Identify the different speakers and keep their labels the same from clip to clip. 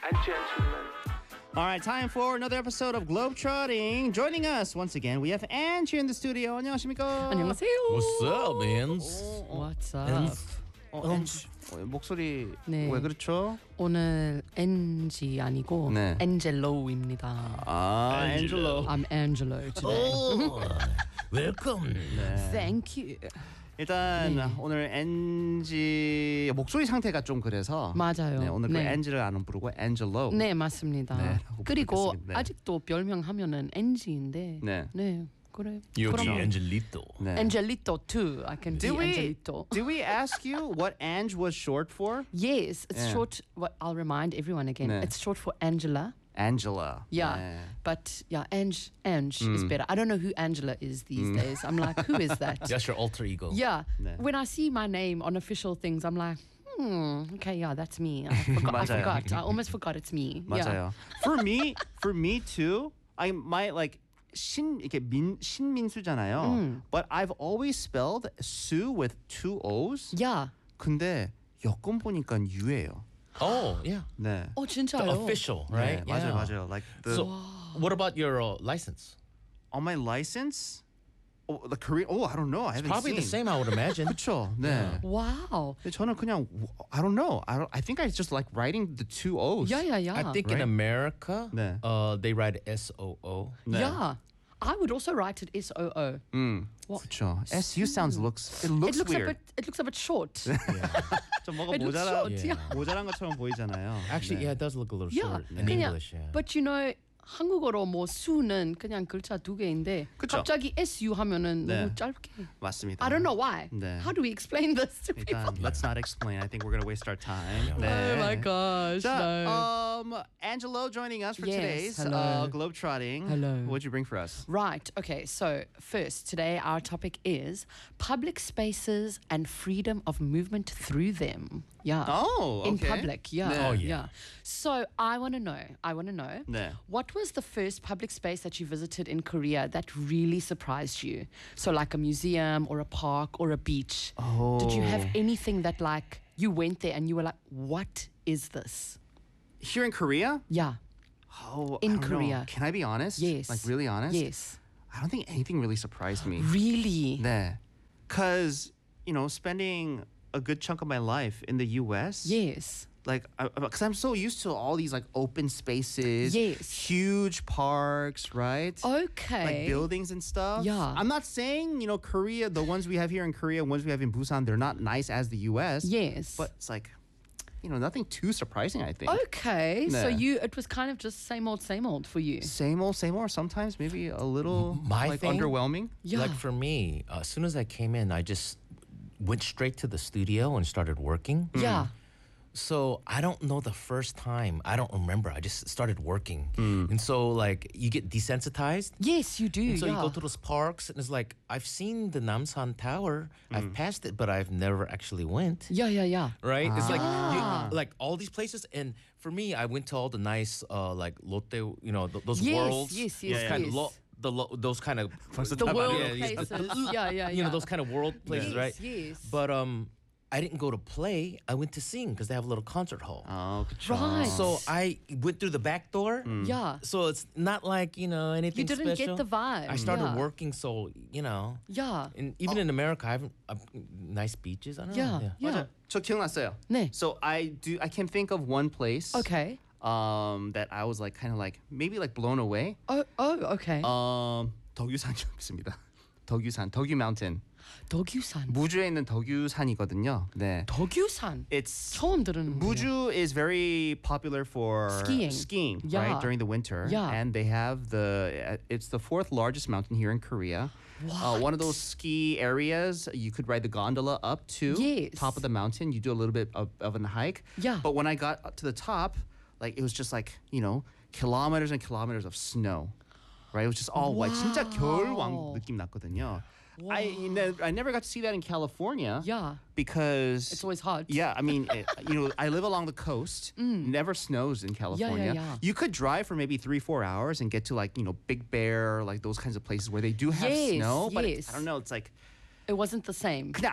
Speaker 1: and gentlemen.
Speaker 2: All right, time for another episode of Globetrotting. Joining us once again, we have Ange here in the studio. 안녕하십니까?
Speaker 3: 안녕하세요.
Speaker 4: What's up, man?
Speaker 3: What's up?
Speaker 2: Ange, 목소리
Speaker 3: 네.
Speaker 2: 왜 그렇죠?
Speaker 3: 오늘 NG 아니고
Speaker 2: 네.
Speaker 3: 엔젤로입니다.
Speaker 2: 아, Angelo.
Speaker 3: I'm Angelo today.
Speaker 4: Oh, welcome.
Speaker 3: Thank you.
Speaker 2: 일단 오늘 NG 목소리 상태가 좀 그래서
Speaker 3: 맞아요.
Speaker 2: 네, 오늘 그
Speaker 3: 네.
Speaker 2: NG를 안 부르고 Angelo.
Speaker 3: 네, 맞습니다.
Speaker 2: 네, 라고
Speaker 3: 그리고
Speaker 2: 부르겠습니다. 네.
Speaker 3: 아직도 별명 하면은 NG인데.
Speaker 2: 네.
Speaker 3: 그래.
Speaker 4: 여기
Speaker 3: 그럼
Speaker 4: Angelito.
Speaker 2: 네.
Speaker 3: Angelito too. I can be Angelito.
Speaker 2: Did we ask you what Ange was short for?
Speaker 3: Yes, it's
Speaker 2: Yeah.
Speaker 3: short. What I'll remind everyone again.
Speaker 2: 네.
Speaker 3: It's short for Angela.
Speaker 2: Angela.
Speaker 3: Yeah,
Speaker 2: 네.
Speaker 3: but yeah, Ange is better. I don't know who Angela is these days. I'm like, who is that?
Speaker 4: That's your alter ego.
Speaker 3: Yeah,
Speaker 2: 네.
Speaker 3: when I see my name on official things, I'm like, okay, yeah, that's me. I
Speaker 2: 맞아요.
Speaker 3: forgot. I almost forgot it's me.
Speaker 2: 맞아요.
Speaker 3: Yeah.
Speaker 2: For me too. I might like 이렇게 신민수잖아요. But I've always spelled Sue with two O's.
Speaker 3: Yeah.
Speaker 2: 근데 여권 보니까 U예요.
Speaker 4: Oh, yeah.
Speaker 2: 네.
Speaker 3: Oh,
Speaker 4: The
Speaker 3: 진짜요?
Speaker 4: official,
Speaker 2: 네,
Speaker 4: right?
Speaker 2: 맞아요,
Speaker 4: Yeah.
Speaker 2: 맞아요. Like the
Speaker 4: So, what about your license?
Speaker 2: on my license, the Korean. Oh, I don't know. I haven't
Speaker 4: Probably
Speaker 2: seen.
Speaker 4: the same, I would imagine.
Speaker 2: 그렇죠. 네.
Speaker 3: Wow.
Speaker 2: 근데 저는 그냥 I don't know. I think I just like writing the two O's.
Speaker 3: Yeah.
Speaker 4: I think in
Speaker 2: Right?
Speaker 4: America,
Speaker 2: 네.
Speaker 4: they write SOO.
Speaker 2: 네.
Speaker 3: Yeah. I would also write it SOO. What?
Speaker 2: 그렇죠. SU looks weird.
Speaker 3: It looks a bit short.
Speaker 2: 좀 뭐가
Speaker 3: It looks short. Yeah.
Speaker 2: 모자란 것처럼 보이잖아요.
Speaker 4: Actually,
Speaker 2: 네.
Speaker 4: yeah, it does look a little
Speaker 3: Yeah.
Speaker 4: short in
Speaker 3: 그냥,
Speaker 4: English. Yeah.
Speaker 3: But you know, 한국어로 뭐 수는 그냥 글자 두 개인데
Speaker 2: 그쵸?
Speaker 3: 갑자기 SU 하면은
Speaker 2: 네.
Speaker 3: 너무 짧게.
Speaker 2: 맞습니다.
Speaker 3: I don't know why.
Speaker 2: 네.
Speaker 3: How do we explain this to people?
Speaker 2: 일단 let's not explain. I think we're gonna waste our time. 네.
Speaker 3: Oh my gosh.
Speaker 2: 자,
Speaker 3: no.
Speaker 2: Angelo joining us for
Speaker 3: Yes,
Speaker 2: today's
Speaker 3: hello.
Speaker 2: Globetrotting.
Speaker 3: Hello.
Speaker 2: What'd you bring for us?
Speaker 3: Right. Okay. So first, today our topic is public spaces and freedom of movement through them. Yeah.
Speaker 2: Oh,
Speaker 3: In
Speaker 2: okay.
Speaker 3: public. Yeah.
Speaker 2: 네.
Speaker 4: Oh, yeah.
Speaker 3: So I want to know.
Speaker 2: 네.
Speaker 3: What was the first public space that you visited in Korea that really surprised you? So like a museum or a park or a beach. Did you have anything that like you went there and you were like, what is this?
Speaker 2: Here in Korea?
Speaker 3: Yeah.
Speaker 2: Oh,
Speaker 3: In
Speaker 2: I don't know.
Speaker 3: Korea.
Speaker 2: Can I be honest?
Speaker 3: Yes.
Speaker 2: Like really honest?
Speaker 3: Yes.
Speaker 2: I don't think anything really surprised me.
Speaker 3: Really?
Speaker 2: 네. Cause spending a good chunk of my life in the U.S.
Speaker 3: Yes.
Speaker 2: Like, because I'm so used to all these like open spaces,
Speaker 3: Yes.
Speaker 2: huge parks, right?
Speaker 3: Okay.
Speaker 2: Like buildings and stuff.
Speaker 3: Yeah.
Speaker 2: I'm not saying, Korea, the ones we have here in Korea, ones we have in Busan, they're not nice as the US.
Speaker 3: Yes.
Speaker 2: But it's like, nothing too surprising, I think.
Speaker 3: Okay. So
Speaker 2: 네.
Speaker 3: it was kind of just same old for you.
Speaker 2: Same old, sometimes maybe a little
Speaker 4: My
Speaker 2: like
Speaker 4: thing-
Speaker 2: underwhelming.
Speaker 3: Yeah.
Speaker 4: Like for me, as soon as I came in, I just went straight to the studio and started working.
Speaker 3: Yeah.
Speaker 4: So I don't know the first time. I don't remember. I just started working. And so like you get desensitized.
Speaker 3: Yes, you do.
Speaker 4: And so
Speaker 3: yeah.
Speaker 4: you go to those parks and it's like, I've seen the Namsan Tower. I've passed it, but I've never actually went.
Speaker 3: Yeah.
Speaker 4: Right? It's like like all these places. And for me, I went to all the nice like Lotte, those
Speaker 3: Yes,
Speaker 4: worlds.
Speaker 3: yes,
Speaker 4: Those
Speaker 3: yes,
Speaker 4: kind
Speaker 3: yes.
Speaker 4: of those kind of
Speaker 3: The world
Speaker 4: yeah,
Speaker 3: places. Yeah.
Speaker 4: you know those kind of world places,
Speaker 3: Yes,
Speaker 4: right?
Speaker 3: yes.
Speaker 4: But I didn't go to play. I went to sing because they have a little concert hall.
Speaker 2: Oh, 그쵸.
Speaker 3: Right.
Speaker 4: So I went through the back door.
Speaker 3: Yeah.
Speaker 4: So it's not like anything
Speaker 3: You didn't
Speaker 4: special.
Speaker 3: get the vibe.
Speaker 4: I started
Speaker 3: Yeah.
Speaker 4: working, so
Speaker 3: Yeah.
Speaker 4: and even in America, I haven't nice beaches. I don't know.
Speaker 3: Yeah.
Speaker 2: 맞아. 저 기억났어요.
Speaker 3: 네.
Speaker 2: So I can think of one place.
Speaker 3: Okay.
Speaker 2: That I was like kind of like maybe like blown away.
Speaker 3: Oh, okay.
Speaker 2: 덕유산이었습니다. 덕유 Mountain.
Speaker 3: 덕유산.
Speaker 2: 무주에 있는 덕유산이거든요. 네.
Speaker 3: 덕유산.
Speaker 2: It's
Speaker 3: 처음 들은
Speaker 2: Muju is very popular for
Speaker 3: Skiing. Yeah.
Speaker 2: right, during the winter.
Speaker 3: Yeah.
Speaker 2: And they have it's the fourth largest mountain here in Korea. One of those ski areas, you could ride the gondola up to
Speaker 3: Yes.
Speaker 2: top of the mountain. You do a little bit of a hike.
Speaker 3: Yeah.
Speaker 2: But when I got up to the top, like it was just like, kilometers and kilometers of snow. Right? It was just all white. 진짜 겨울왕 느낌 났거든요. I never got to see that in California.
Speaker 3: Yeah.
Speaker 2: Because
Speaker 3: It's always hot.
Speaker 2: Yeah, I mean, I live along the coast. Never snows in California.
Speaker 3: yeah.
Speaker 2: You could drive for maybe 3-4 hours and get to like Big Bear, like those kinds of places where they do have
Speaker 3: Yes,
Speaker 2: snow. But
Speaker 3: yes.
Speaker 2: I don't know. It's like
Speaker 3: It wasn't the same.
Speaker 2: 그냥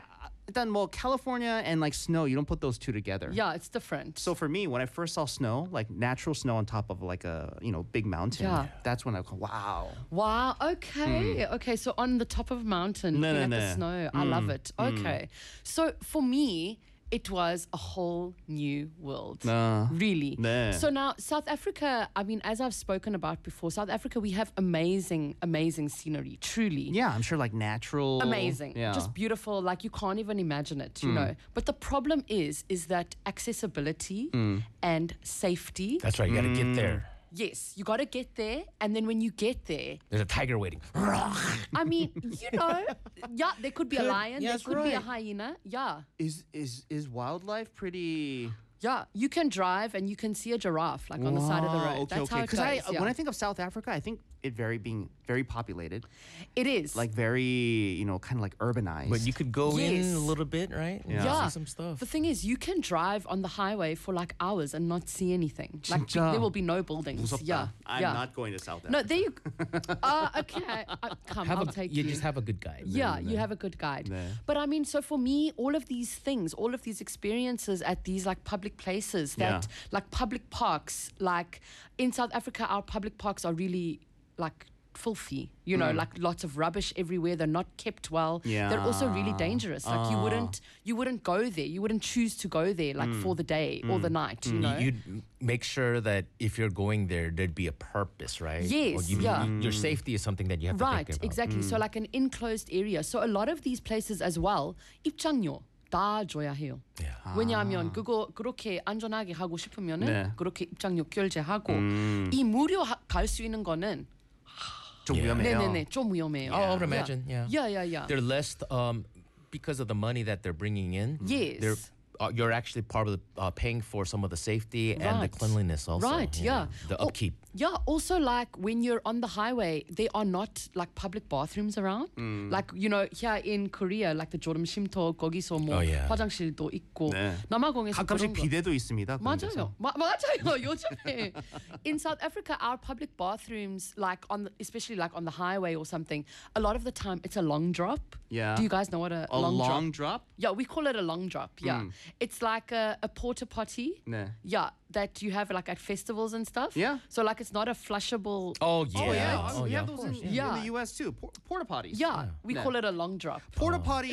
Speaker 2: 일단 뭐 California and like snow, you don't put those two together.
Speaker 3: Yeah, it's different.
Speaker 2: So for me, when I first saw snow, like natural snow on top of like a big mountain,
Speaker 3: Yeah.
Speaker 2: that's when I go, wow.
Speaker 3: Wow. Okay. Okay. So on the top of a mountain,
Speaker 2: No,
Speaker 3: looking
Speaker 2: no,
Speaker 3: at the
Speaker 2: no.
Speaker 3: snow, I love it. Okay. So for me, it was a whole new world. Really.
Speaker 2: 네.
Speaker 3: So now South Africa, I mean, as I've spoken about before, South Africa, we have amazing, amazing scenery. Truly.
Speaker 2: Yeah, I'm sure like natural.
Speaker 3: Amazing.
Speaker 2: Yeah.
Speaker 3: Just beautiful. Like you can't even imagine it, you know. But the problem is that accessibility and safety.
Speaker 4: That's right. You got to get there.
Speaker 3: Yes, you got to get there. And then when you get there,
Speaker 4: There's a tiger waiting.
Speaker 3: I mean, you know, yeah, there could be a lion,
Speaker 2: yeah,
Speaker 3: there
Speaker 2: that's
Speaker 3: could be a
Speaker 2: right.
Speaker 3: hyena. Yeah.
Speaker 2: Is wildlife pretty?
Speaker 3: Yeah, you can drive and you can see a giraffe like on the side of the road.
Speaker 2: Okay,
Speaker 3: That's how it
Speaker 2: Because
Speaker 3: goes. Yeah.
Speaker 2: when I think of South Africa, I think it being very populated,
Speaker 3: It is.
Speaker 2: like very kind of like urbanized.
Speaker 4: But you could go in
Speaker 3: Yes.
Speaker 4: a little bit, right? And
Speaker 3: Yeah.
Speaker 4: See some stuff.
Speaker 3: The thing is, you can drive on the highway for like hours and not see anything. Like
Speaker 2: 진짜.
Speaker 3: there will be no buildings.
Speaker 2: 무섭다.
Speaker 3: Yeah.
Speaker 2: I'm
Speaker 3: yeah.
Speaker 2: not going to South Africa.
Speaker 3: No, there you. Okay. Come, I'll take
Speaker 4: you
Speaker 3: you.
Speaker 4: just have a good guide.
Speaker 3: Yeah, you have a good guide.
Speaker 2: 네.
Speaker 3: But I mean, so for me, all of these things, all of these experiences at these like public places that like public parks, like in South Africa, our public parks are really like filthy, you know, like lots of rubbish everywhere. They're not kept well. They're also really dangerous. Like you wouldn't go there. You wouldn't choose to go there like for the day or the night, you know.
Speaker 4: You'd make sure that if you're going there, there'd be a purpose, right?
Speaker 3: Yes,
Speaker 4: Or
Speaker 3: yeah.
Speaker 4: Your safety is something that you have to
Speaker 3: Right,
Speaker 4: think about.
Speaker 3: exactly. So like an enclosed area. So a lot of these places as well, 입장료 다 줘야 해요.
Speaker 4: Yeah.
Speaker 3: 왜냐하면 그거 그렇게 안전하게 하고 싶으면은
Speaker 2: 네.
Speaker 3: 그렇게 입장료 결제하고 이 무료 갈 수 있는 거는
Speaker 2: 좀
Speaker 4: Yeah.
Speaker 2: 위험해요.
Speaker 3: 네네네 좀 위험해요.
Speaker 4: I would imagine, yeah.
Speaker 3: Yeah.
Speaker 4: They're less because of the money that they're bringing in.
Speaker 3: Yes.
Speaker 4: They're you're actually part of the, paying for some of the safety and the
Speaker 3: Right.
Speaker 4: cleanliness also.
Speaker 3: Right,
Speaker 4: you
Speaker 3: yeah.
Speaker 4: know, the
Speaker 3: Al-
Speaker 4: upkeep.
Speaker 3: Yeah, also like when you're on the highway, there are not like public bathrooms around. Like, you know, here in Korea, like the 조름 쉼터 거기서 뭐
Speaker 4: Oh, yeah.
Speaker 3: 화장실도 있고
Speaker 2: 네.
Speaker 3: 남아공에서
Speaker 2: 가끔씩
Speaker 3: 그런 거.
Speaker 2: 비데도 있습니다. 그런 데서.
Speaker 3: 맞아요. 맞아요. 요즘에 in South Africa, our public bathrooms, like especially like on the highway or something, a lot of the time it's a long drop.
Speaker 2: Yeah.
Speaker 3: Do you guys know what a
Speaker 2: A
Speaker 3: long,
Speaker 2: long
Speaker 3: drop?
Speaker 2: drop?
Speaker 3: Yeah, we call it a long drop. Yeah, it's like a porta potty.
Speaker 2: 네.
Speaker 3: Yeah, that you have like at festivals and stuff.
Speaker 2: Yeah.
Speaker 3: So like it's not a flushable.
Speaker 4: Oh yeah.
Speaker 2: Oh yeah,
Speaker 4: Oh,
Speaker 2: we
Speaker 4: yeah,
Speaker 2: have
Speaker 4: of
Speaker 2: those in,
Speaker 4: course,
Speaker 2: in the U.S. too. Porta potties.
Speaker 3: Yeah, we
Speaker 2: 네.
Speaker 3: call it a long drop.
Speaker 2: Porta potty